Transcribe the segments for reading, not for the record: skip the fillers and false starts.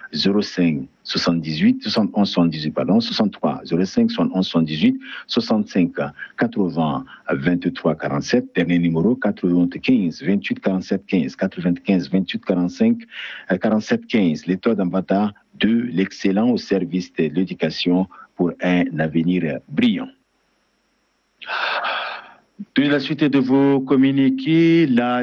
05 78 71 78 pardon 63 05 71 78 65 80 23 47 dernier numéro 95 28 47 15 95 28 45 47 15 l'étoile d'Ambata de l'excellent au service de l'éducation pour un avenir brillant. De la suite de vos communiqués, la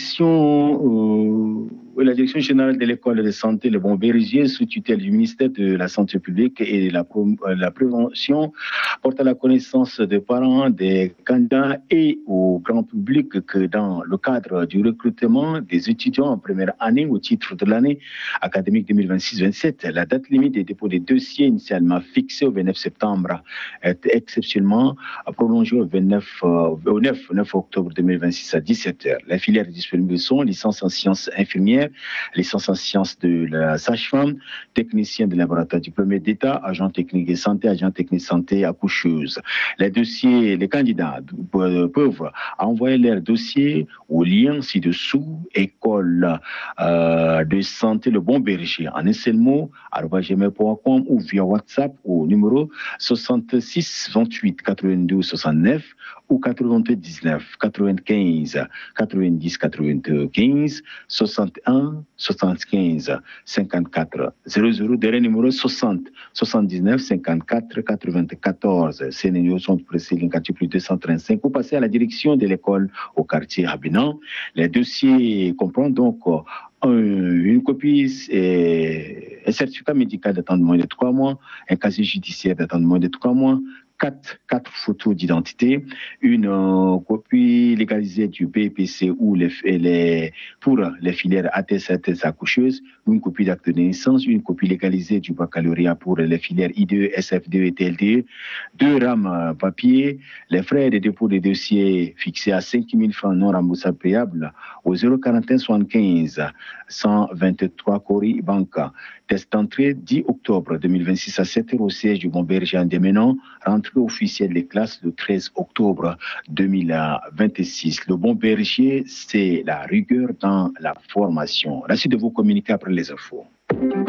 direction générale de l'école de santé Le Bon Berger, sous tutelle du ministère de la Santé publique et de la prévention, porte à la connaissance des parents, des candidats et au grand public que dans le cadre du recrutement des étudiants en première année au titre de l'année académique 2026-27, la date limite des dépôts des dossiers initialement fixée au 29 septembre est exceptionnellement prolongée au 9 octobre 2026 à 17h. Les filières disponibles sont licence en sciences infirmières, licence en sciences de la sage-femme, technicien de laboratoire diplômé d'État, agent technique de santé, agent technique de santé, accoucheuse. Les candidats peuvent envoyer leur dossier au lien ci-dessous, école de santé Le Bon Berger, en un seul mot, @gmail.com ou via WhatsApp au numéro 66 28 92 69 ou 99 95 90 95 61 75 54 00, dernier numéro 60 79 54 94. Ces numéros sont précis en quartier plus 235 pour passer à la direction de l'école au quartier Habinan. Les dossiers comprennent donc une copie, un certificat médical datant de moins de 3 mois, un casier judiciaire datant de moins de 3 mois, 4 photos d'identité, une copie légalisée du BPC ou pour les filières ATS accoucheuses, une copie d'acte de naissance, une copie légalisée du baccalauréat pour les filières IDE, SF2 et TLDE, 2 rames papier, les frais de dépôt des dossiers fixés à 5 000 francs non remboursables payables au 041 75 123 Cori Banca. Test d'entrée 10 octobre 2026 à 7h au siège du Bon Berger en Déménant. Rentrée officielle des classes le 13 octobre 2026. Le Bon Berger, c'est la rigueur dans la formation. La suite de vos communiqués après les infos.